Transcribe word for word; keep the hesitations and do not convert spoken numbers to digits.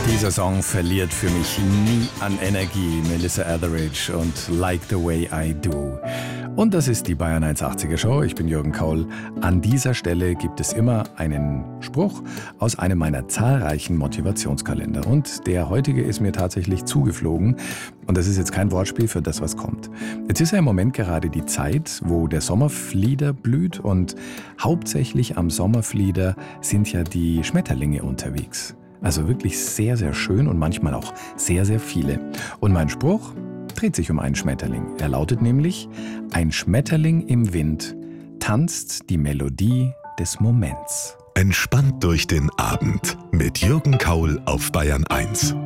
Dieser Song verliert für mich nie an Energie. Melissa Etheridge und Like the Way I Do. Und das ist die Bayern hundertachtziger Show. Ich bin Jürgen Kaul. An dieser Stelle gibt es immer einen Spruch aus einem meiner zahlreichen Motivationskalender. Und der heutige ist mir tatsächlich zugeflogen. Und das ist jetzt kein Wortspiel für das, was kommt. Jetzt ist ja im Moment gerade die Zeit, wo der Sommerflieder blüht. Und hauptsächlich am Sommerflieder sind ja die Schmetterlinge unterwegs. Also wirklich sehr, sehr schön und manchmal auch sehr, sehr viele. Und mein Spruch dreht sich um einen Schmetterling. Er lautet nämlich: Ein Schmetterling im Wind tanzt die Melodie des Moments. Entspannt durch den Abend mit Jürgen Kaul auf Bayern eins.